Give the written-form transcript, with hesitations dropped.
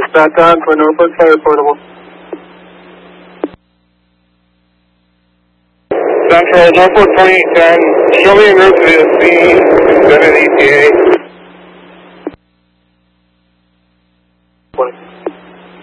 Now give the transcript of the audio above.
Back on for Norfolk Fire Portable. Central, Norfolk 2810, show me a route to the extended ETA.